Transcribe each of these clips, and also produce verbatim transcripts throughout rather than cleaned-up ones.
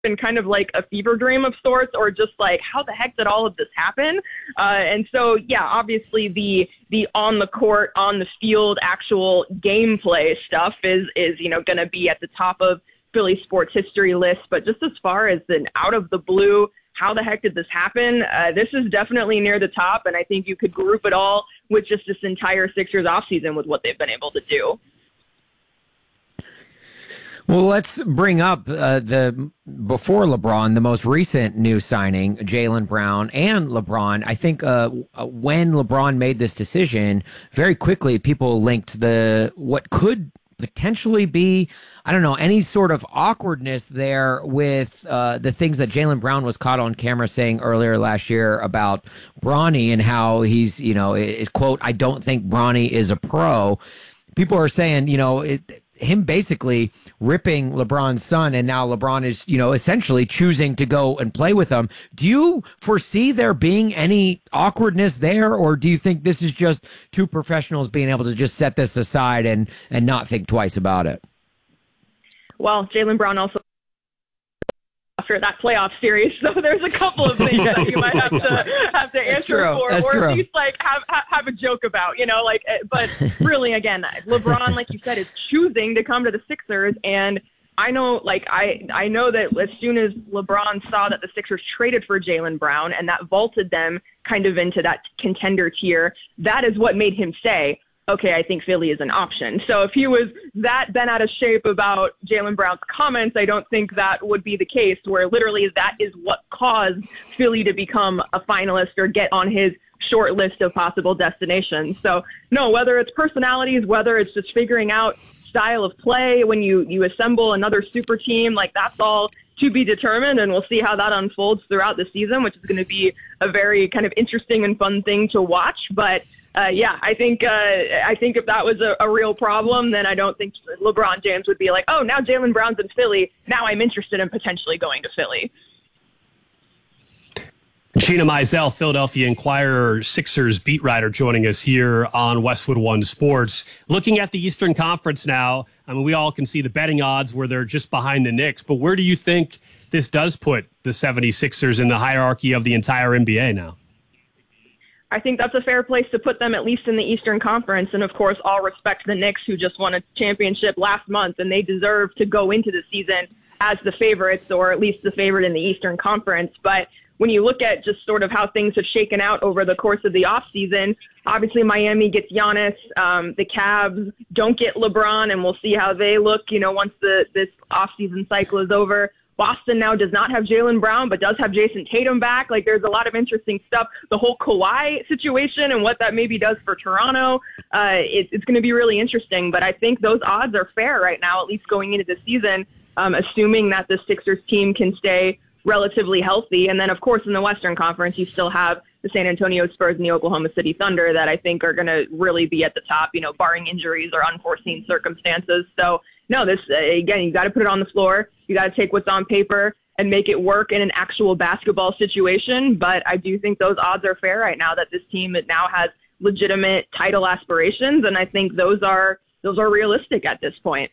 been kind of like a fever dream of sorts, or just like, how the heck did all of this happen? Uh, and so, yeah, obviously the the on the court, on the field, actual gameplay stuff is, is you know, going to be at the top of Philly sports history list. But just as far as an out of the blue, how the heck did this happen? Uh, this is definitely near the top, and I think you could group it all with just this entire Sixers offseason with what they've been able to do. Well, let's bring up uh, the before LeBron, the most recent new signing, Jaylen Brown and LeBron. I think uh, when LeBron made this decision, very quickly people linked the what could potentially be, I don't know, any sort of awkwardness there with uh, the things that Jaylen Brown was caught on camera saying earlier last year about Bronny and how he's, you know, is, quote, I don't think Bronny is a pro. People are saying, you know, it, him basically ripping LeBron's son, and now LeBron is, you know, essentially choosing to go and play with him. Do you foresee there being any awkwardness there, or do you think this is just two professionals being able to just set this aside and, and not think twice about it? Well, Jaylen Brown also after that playoff series, so there's a couple of things that you might have to have to answer true. for, That's or true. at least like have have a joke about, you know, like. But really, again, LeBron, like you said, is choosing to come to the Sixers, and I know, like I I know that as soon as LeBron saw that the Sixers traded for Jaylen Brown, and that vaulted them kind of into that contender tier, that is what made him say, okay, I think Philly is an option. So if he was that bent out of shape about Jaylen Brown's comments, I don't think that would be the case, where literally that is what caused Philly to become a finalist or get on his short list of possible destinations. So no, whether it's personalities, whether it's just figuring out style of play when you, you assemble another super team, like that's all to be determined, and we'll see how that unfolds throughout the season, which is going to be a very kind of interesting and fun thing to watch. But uh, yeah, I think uh, I think if that was a, a real problem, then I don't think LeBron James would be like, oh, now Jaylen Brown's in Philly, now I'm interested in potentially going to Philly. Gina Mizell, Philadelphia Inquirer Sixers beat writer, joining us here on Westwood One Sports. Looking at the Eastern Conference now, I mean, we all can see the betting odds where they're just behind the Knicks, but where do you think this does put the seventy-sixers in the hierarchy of the entire N B A now? I think that's a fair place to put them, at least in the Eastern Conference. And, of course, all respect to the Knicks, who just won a championship last month, and they deserve to go into the season as the favorites, or at least the favorite in the Eastern Conference. But when you look at just sort of how things have shaken out over the course of the offseason, obviously Miami gets Giannis. Um, the Cavs don't get LeBron, and we'll see how they look, you know, once the this offseason cycle is over. Boston now does not have Jaylen Brown, but does have Jason Tatum back. Like, there's a lot of interesting stuff. The whole Kawhi situation and what that maybe does for Toronto, uh, it, it's going to be really interesting. But I think those odds are fair right now, at least going into the season, um, assuming that the Sixers team can stay relatively healthy. And then, of course, in the Western Conference, you still have the San Antonio Spurs and the Oklahoma City Thunder that I think are going to really be at the top, you know, barring injuries or unforeseen circumstances. So, no, this, uh, again, you got to put it on the floor. You got to take what's on paper and make it work in an actual basketball situation. But I do think those odds are fair right now, that this team now has legitimate title aspirations. And I think those are those are realistic at this point.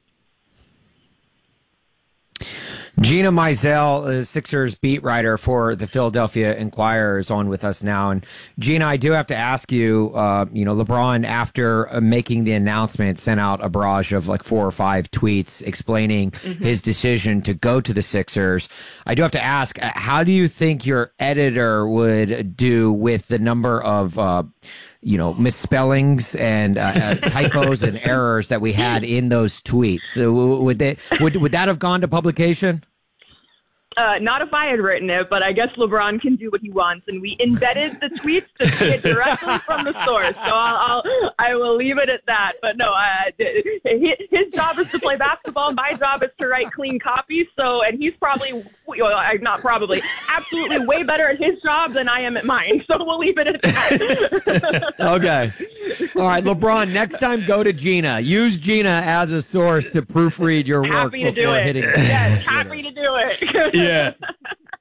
Gina Mizell, Sixers beat writer for the Philadelphia Inquirer, is on with us now. And Gina, I do have to ask you, uh, you know, LeBron, after uh, making the announcement, sent out a barrage of like four or five tweets explaining mm-hmm. his decision to go to the Sixers. I do have to ask, how do you think your editor would do with the number of, uh, you know, misspellings and uh, uh, typos and errors that we had in those tweets? So would they, would would that have gone to publication? Uh, not if I had written it, but I guess LeBron can do what he wants, and we embedded the tweets to see it directly from the source. So I'll, I'll I will leave it at that. But no, uh, his job is to play basketball. My job is to write clean copy. So, and he's probably, well, not probably, absolutely way better at his job than I am at mine. So we'll leave it at that. Okay. All right, LeBron, next time go to Gina. Use Gina as a source to proofread your work happy to before do it. hitting. Yes, happy to do it. Yeah.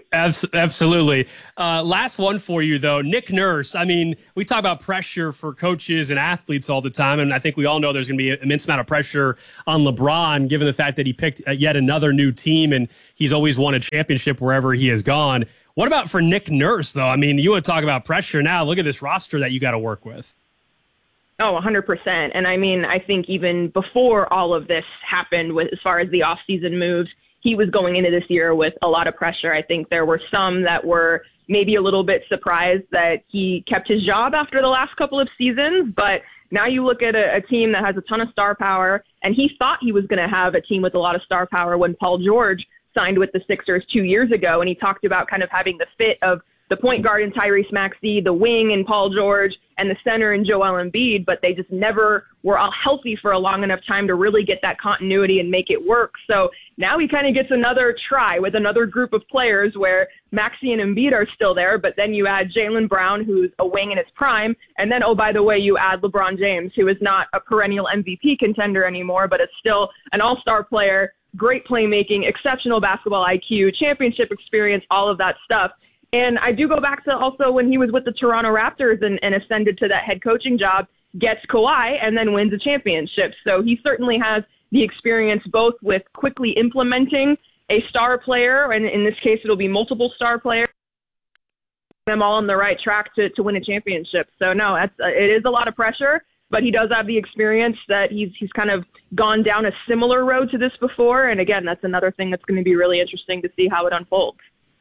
Absolutely. Uh, last one for you, though. Nick Nurse. I mean, we talk about pressure for coaches and athletes all the time, and I think we all know there's going to be an immense amount of pressure on LeBron, given the fact that he picked yet another new team, and he's always won a championship wherever he has gone. What about for Nick Nurse, though? I mean, you want to talk about pressure now. Look at this roster that you got to work with. Oh, one hundred percent. And I mean, I think even before all of this happened, with as far as the offseason moves, he was going into this year with a lot of pressure. I think there were some that were maybe a little bit surprised that he kept his job after the last couple of seasons. But now you look at a, a team that has a ton of star power, and he thought he was going to have a team with a lot of star power when Paul George signed with the Sixers two years ago. And he talked about kind of having the fit of the point guard in Tyrese Maxey, the wing in Paul George, and the center in Joel Embiid, but they just never were all healthy for a long enough time to really get that continuity and make it work. So now he kind of gets another try with another group of players where Maxey and Embiid are still there, but then you add Jaylen Brown, who's a wing in his prime, and then, oh, by the way, you add LeBron James, who is not a perennial M V P contender anymore, but is still an all-star player, great playmaking, exceptional basketball I Q, championship experience, all of that stuff. And I do go back to also when he was with the Toronto Raptors and, and ascended to that head coaching job, gets Kawhi, and then wins a championship. So he certainly has the experience both with quickly implementing a star player, and in this case it'll be multiple star players, them all on the right track to, to win a championship. So no, that's, uh, it is a lot of pressure, but he does have the experience that he's he's kind of gone down a similar road to this before. And again, that's another thing that's going to be really interesting to see how it unfolds.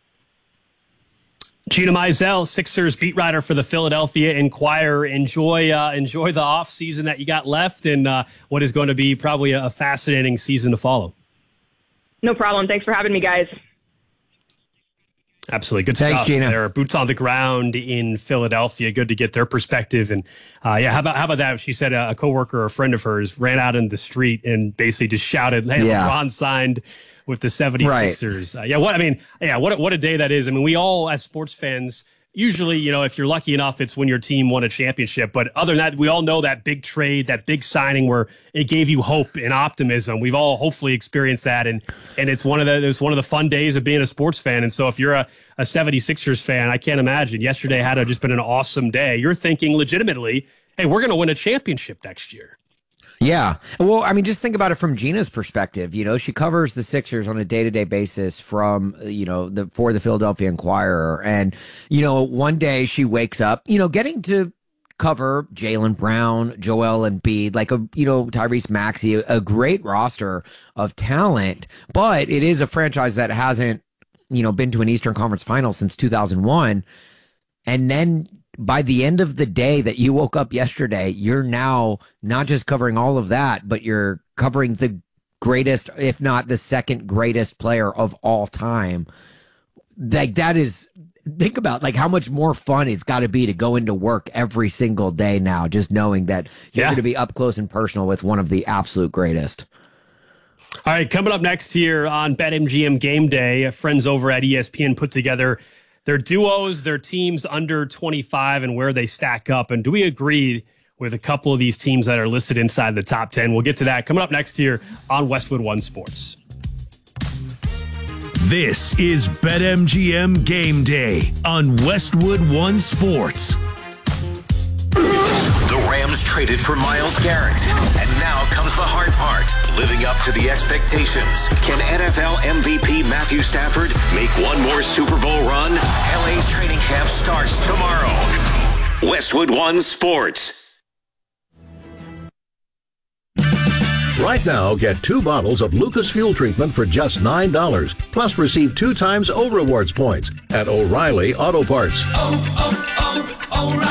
Gina Mizell, Sixers beat writer for the Philadelphia Inquirer. Enjoy uh, enjoy the off season that you got left, and uh, what is going to be probably a fascinating season to follow. No problem. Thanks for having me, guys. Absolutely. Good Thanks, stuff. Gina. They're boots on the ground in Philadelphia. Good to get their perspective. And uh, yeah, how about how about that? She said a, a coworker or a friend of hers ran out in the street and basically just shouted, "Hey, Yeah. LeBron signed with the seventy-sixers." Right. Uh, yeah, what I mean, yeah, what what a day that is. I mean, we all as sports fans, usually, you know, if you're lucky enough, it's when your team won a championship. But other than that, we all know that big trade, that big signing where it gave you hope and optimism. We've all hopefully experienced that, and and it's one of the it's one of the fun days of being a sports fan. And so if you're a, a seventy-sixers fan, I can't imagine. Yesterday had to just been an awesome day. You're thinking legitimately, hey, we're going to win a championship next year. Yeah. Well, I mean, just think about it from Gina's perspective. You know, she covers the Sixers on a day-to-day basis from, you know, the for the Philadelphia Inquirer. And, you know, one day she wakes up, you know, getting to cover Jaylen Brown, Joel Embiid, like a, you know, Tyrese Maxey, a great roster of talent. But it is a franchise that hasn't, you know, been to an Eastern Conference Final since two thousand one. And then by the end of the day that you woke up yesterday, you're now not just covering all of that, but you're covering the greatest, if not the second greatest player of all time. Like, that is, think about like how much more fun it's got to be to go into work every single day now, just knowing that you're Yeah. going to be up close and personal with one of the absolute greatest. All right, coming up next here on BetMGM Game Day, friends over at E S P N put together their duos, their teams under twenty-five, and where they stack up. And do we agree with a couple of these teams that are listed inside the top ten? We'll get to that coming up next here on Westwood One Sports. This is BetMGM Game Day on Westwood One Sports. The Rams traded for Myles Garrett, and now comes the hard part, living up to the expectations. Can N F L M V P Matthew Stafford make one more Super Bowl run? L A's training camp starts tomorrow. Westwood One Sports. Right now, get two bottles of Lucas Fuel Treatment for just nine dollars. Plus, receive two times O Rewards points at O'Reilly Auto Parts. Oh,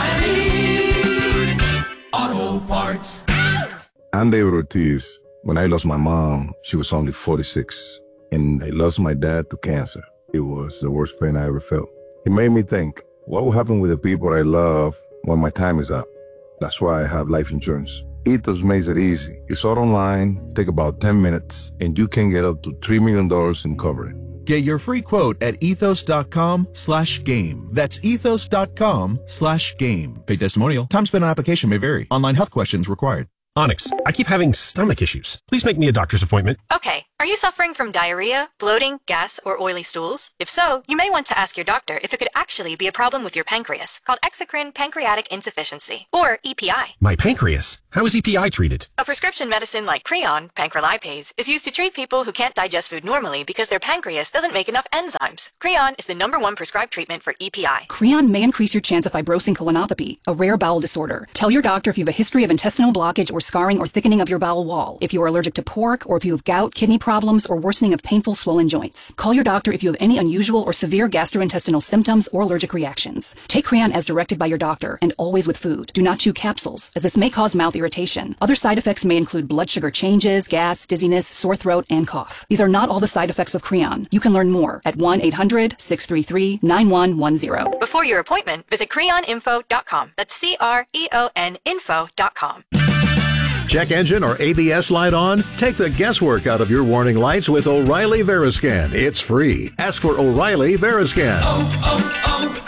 oh, oh, O'Reilly Auto Parts. I'm David Ortiz. When I lost my mom, she was only forty-six. And I lost my dad to cancer. It was the worst pain I ever felt. It made me think, what will happen with the people I love when my time is up? That's why I have life insurance. Ethos makes it easy. It's all online, take about ten minutes, and you can get up to three million dollars in coverage. Get your free quote at ethos.com slash game. That's ethos.com slash game. Paid testimonial. Time spent on application may vary. Online health questions required. Onyx, I keep having stomach issues. Please make me a doctor's appointment. Okay. Are you suffering from diarrhea, bloating, gas, or oily stools? If so, you may want to ask your doctor if it could actually be a problem with your pancreas, called exocrine pancreatic insufficiency, or E P I. My pancreas? How is E P I treated? A prescription medicine like Creon, pancrelipase, is used to treat people who can't digest food normally because their pancreas doesn't make enough enzymes. Creon is the number one prescribed treatment for E P I. Creon may increase your chance of fibrosing colonopathy, a rare bowel disorder. Tell your doctor if you have a history of intestinal blockage or scarring or thickening of your bowel wall, if you are allergic to pork, or if you have gout, kidney problems, or worsening of painful swollen joints. Call your doctor if you have any unusual or severe gastrointestinal symptoms or allergic reactions. Take Creon as directed by your doctor, and always with food. Do not chew capsules, as this may cause mouth irritation. Other side effects may include blood sugar changes, gas, dizziness, sore throat, and cough. These are not all the side effects of Creon. You can learn more at one eight hundred, six three three, nine one one zero. Before your appointment, visit creon info dot com. That's C R E O N info dot com. Check engine or A B S light on? Take the guesswork out of your warning lights with O'Reilly Veriscan. It's free. Ask for O'Reilly Veriscan. Oh,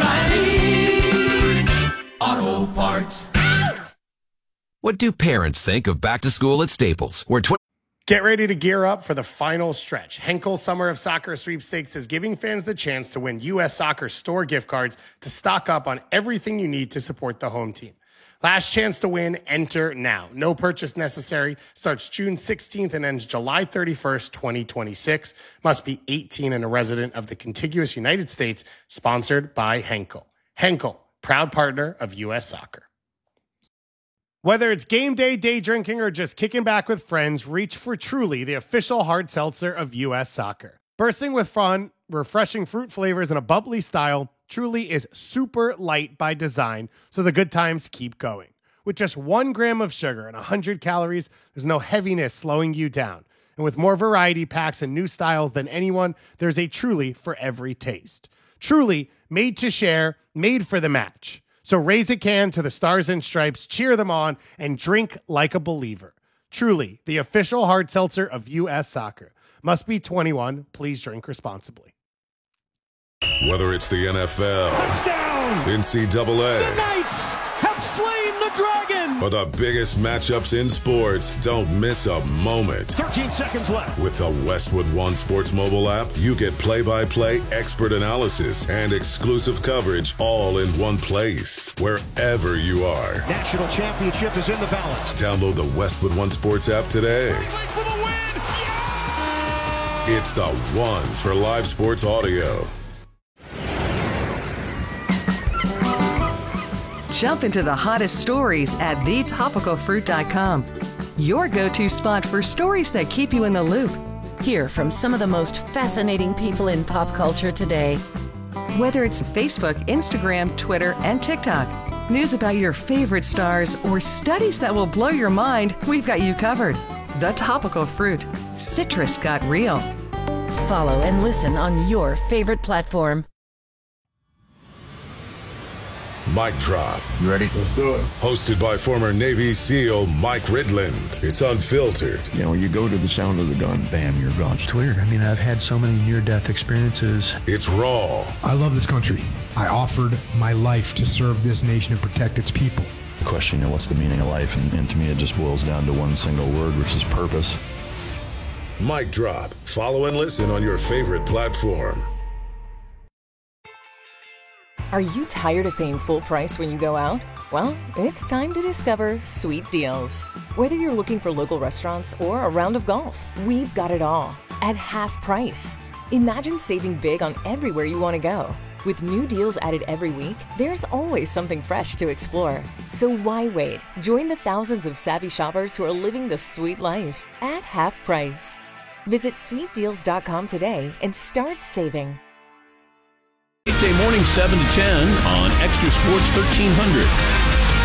oh, oh, O'Reilly Auto Parts. What do parents think of back to school at Staples, where twenty Get ready to gear up for the final stretch. Henkel Summer of Soccer Sweepstakes is giving fans the chance to win U S Soccer store gift cards to stock up on everything you need to support the home team. Last chance to win, enter now. No purchase necessary. Starts June sixteenth and ends July thirty-first, twenty twenty-six. Must be eighteen and a resident of the contiguous United States. Sponsored by Henkel. Henkel, proud partner of U S Soccer. Whether it's game day, day drinking, or just kicking back with friends, reach for Truly, the official hard seltzer of U S Soccer. Bursting with fun, refreshing fruit flavors, and a bubbly style, Truly is super light by design, so the good times keep going. With just one gram of sugar and one hundred calories, there's no heaviness slowing you down. And with more variety packs and new styles than anyone, there's a Truly for every taste. Truly, made to share, made for the match. So raise a can to the Stars and Stripes, cheer them on, and drink like a believer. Truly, the official hard seltzer of U S Soccer. Must be twenty-one. Please drink responsibly. Whether it's the N F L, touchdown, N C double A, the Knights have slain the dragon, or the biggest matchups in sports, don't miss a moment. thirteen seconds left. With the Westwood One Sports mobile app, you get play-by-play expert analysis and exclusive coverage all in one place, wherever you are. National championship is in the balance. Download the Westwood One Sports app today. For the win. Yeah! It's the one for live sports audio. Jump into the hottest stories at the topical fruit dot com. Your go-to spot for stories that keep you in the loop. Hear from some of the most fascinating people in pop culture today. Whether it's Facebook, Instagram, Twitter, and TikTok, news about your favorite stars, or studies that will blow your mind, we've got you covered. The Topical Fruit. Citrus got real. Follow and listen on your favorite platform. Mic Drop. You ready? Let's do it. Hosted by former Navy SEAL Mike Ridland. It's unfiltered. You know, you go to the sound of the gun, bam, you're gone. It's weird. I mean, I've had so many near-death experiences. It's raw. I love this country. I offered my life to serve this nation and protect its people. The question, you know, what's the meaning of life? And, and to me, it just boils down to one single word, which is purpose. Mic Drop. Follow and listen on your favorite platform. Are you tired of paying full price when you go out? Well, it's time to discover Sweet Deals. Whether you're looking for local restaurants or a round of golf, we've got it all at half price. Imagine saving big on everywhere you want to go. With new deals added every week, there's always something fresh to explore. So why wait? Join the thousands of savvy shoppers who are living the sweet life at half price. Visit sweet deals dot com today and start saving. Weekday morning seven to ten on Extra Sports thirteen hundred.